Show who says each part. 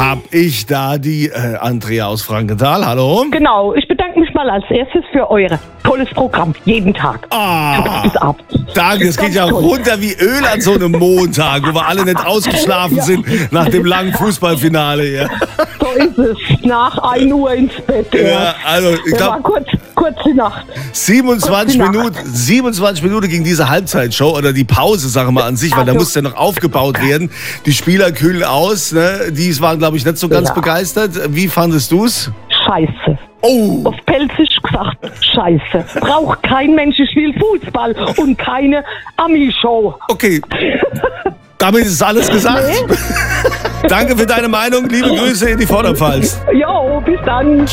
Speaker 1: hab ich da die Andrea aus Frankenthal. Hallo.
Speaker 2: Genau, ich bedanke mich mal als erstes für euer tolles Programm. Jeden Tag. Bis abends.
Speaker 1: Danke, es geht ja runter wie Öl an so einem Montag, wo wir alle nicht ausgeschlafen sind nach dem langen Fußballfinale hier.
Speaker 2: So ist es. Nach 1 Uhr ins Bett.
Speaker 1: Ja, also ich glaube,
Speaker 2: kurz die Nacht.
Speaker 1: 27 Minuten ging diese Halbzeitshow oder die Pause, sagen wir mal an sich, weil da musste ja noch aufgebaut werden. Die Spieler kühlen aus, ne? Die waren, glaube ich, nicht so ganz begeistert. Wie fandest du's?
Speaker 2: Scheiße.
Speaker 1: Oh!
Speaker 2: Auf Pelzisch gesagt, scheiße. Braucht kein Mensch, ich will Fußball und keine Ami-Show.
Speaker 1: Okay. Damit ist alles gesagt. Nee. Danke für deine Meinung. Liebe Grüße in die Vorderpfalz.
Speaker 2: Jo, bis dann.